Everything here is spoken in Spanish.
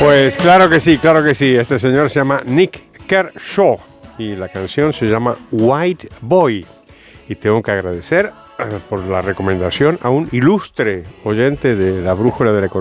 Pues claro que sí, claro que sí. Este señor se llama Nick Kershaw y la canción se llama White Boy. Y tengo que agradecer por la recomendación a un ilustre oyente de la Brújula de la Economía.